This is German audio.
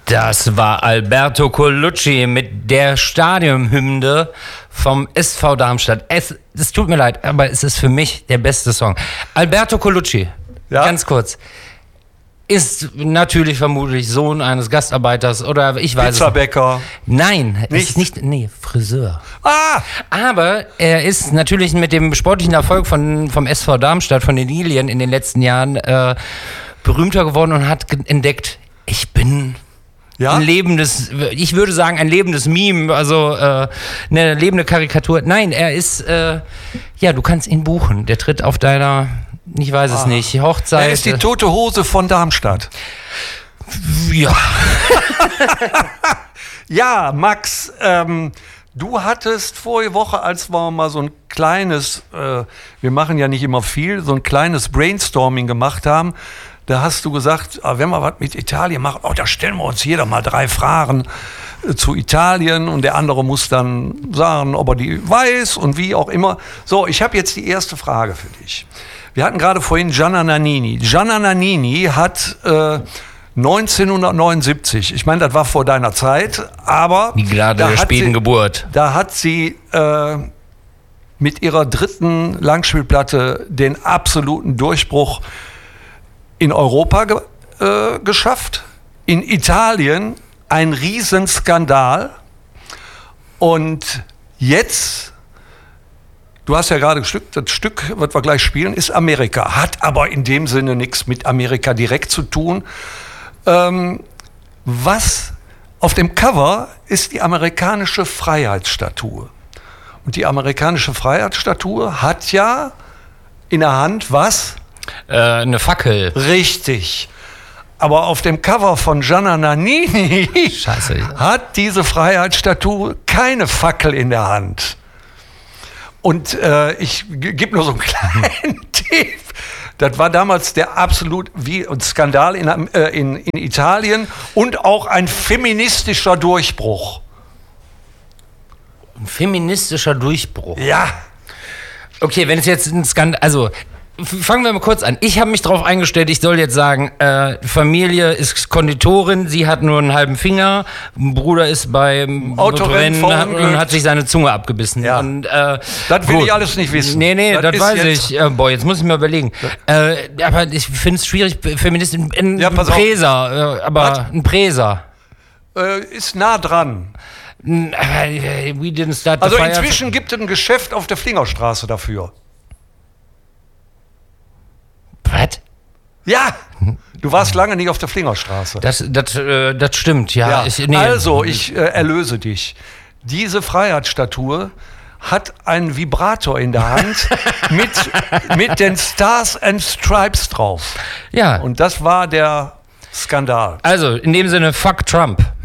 Das war Alberto Colucci mit der Stadionhymne vom SV Darmstadt. Es tut mir leid, aber es ist für mich der beste Song. Alberto Colucci, ganz kurz, ist natürlich vermutlich Sohn eines Gastarbeiters oder ich weiß Pizzabäcker. Nein, ist nicht, Friseur. Ah! Aber er ist natürlich mit dem sportlichen Erfolg vom SV Darmstadt, von den Lilien in den letzten Jahren berühmter geworden und hat entdeckt, ich bin ein lebendes, ich würde sagen, ein lebendes Meme, also eine lebende Karikatur. Nein, er ist, du kannst ihn buchen. Der tritt auf deiner, ich weiß es nicht, Hochzeit. Er ist die tote Hose von Darmstadt. Ja. Ja, Max, du hattest vorige Woche, als wir mal so ein kleines, wir machen ja nicht immer viel, so ein kleines Brainstorming gemacht haben, da hast du gesagt, wenn wir was mit Italien machen, da stellen wir uns jeder mal 3 Fragen zu Italien und der andere muss dann sagen, ob er die weiß und wie auch immer. So, ich habe jetzt die erste Frage für dich. Wir hatten gerade vorhin Gianna Nannini. Gianna Nannini hat 1979, ich meine, das war vor deiner Zeit, aber wie gerade der späten Geburt. Da hat sie mit ihrer 3. Langspielplatte den absoluten Durchbruch in Europa geschafft, in Italien ein Riesenskandal und jetzt, du hast ja gerade das Stück, was wir gleich spielen, ist Amerika, hat aber in dem Sinne nichts mit Amerika direkt zu tun. Was auf dem Cover ist die amerikanische Freiheitsstatue und die amerikanische Freiheitsstatue hat ja in der Hand was? Eine Fackel. Richtig. Aber auf dem Cover von Gianna Nannini hat diese Freiheitsstatue keine Fackel in der Hand. Und ich gebe nur so einen kleinen Tipp. Das war damals der absolut Skandal in Italien und auch ein feministischer Durchbruch. Ein feministischer Durchbruch? Ja. Okay, wenn es jetzt ein Skandal, also fangen wir mal kurz an. Ich habe mich darauf eingestellt, ich soll jetzt sagen, Familie ist Konditorin, sie hat nur einen halben Finger, Bruder ist beim Autorennen und hat sich seine Zunge abgebissen. Ja. Und, das will ich alles nicht wissen. Nee, das weiß ich. Jetzt muss ich mir überlegen. Aber ich finde es schwierig, Feminist, ein Präser, ein Präser. Ist nah dran. Also inzwischen gibt es ein Geschäft auf der Flingerstraße dafür. Was? Ja, du warst lange nicht auf der Flingerstraße. Das stimmt, ja. Ich erlöse dich. Diese Freiheitsstatue hat einen Vibrator in der Hand mit den Stars and Stripes drauf. Ja. Und das war der Skandal. Also, in dem Sinne, fuck Trump.